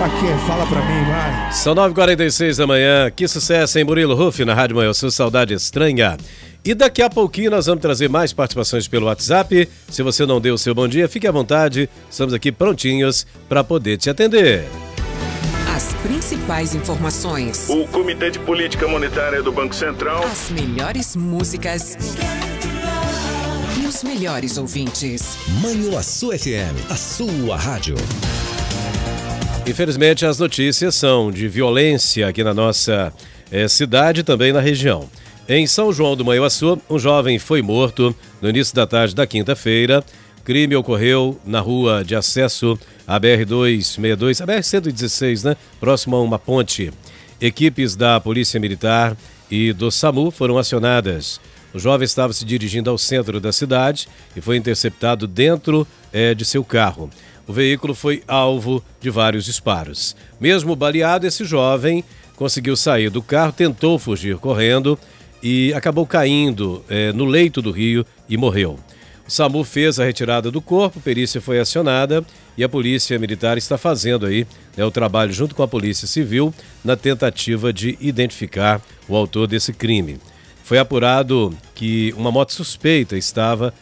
pra quê? Fala pra mim, vai. São 9h46 da manhã. Que sucesso, hein, Murilo Ruff, na Rádio Manhã Sul, Saudade Estranha. E daqui a pouquinho nós vamos trazer mais participações pelo WhatsApp. Se você não deu o seu bom dia, fique à vontade. Estamos aqui prontinhos para poder te atender. As principais informações. O Comitê de Política Monetária do Banco Central. As melhores músicas. E os melhores ouvintes. Manhuaçu FM, a sua rádio. Infelizmente, as notícias são de violência aqui na nossa cidade e também na região. Em São João do Manhuaçu, um jovem foi morto no início da tarde da quinta-feira. Crime ocorreu na rua de acesso à BR-262, a BR-116, né? Próximo a uma ponte. Equipes da Polícia Militar e do SAMU foram acionadas. O jovem estava se dirigindo ao centro da cidade e foi interceptado dentro de seu carro. O veículo foi alvo de vários disparos. Mesmo baleado, esse jovem conseguiu sair do carro, tentou fugir correndo e acabou caindo no leito do rio e morreu. O SAMU fez a retirada do corpo, a perícia foi acionada e a Polícia Militar está fazendo aí o trabalho junto com a Polícia Civil na tentativa de identificar o autor desse crime. Foi apurado que uma moto suspeita estava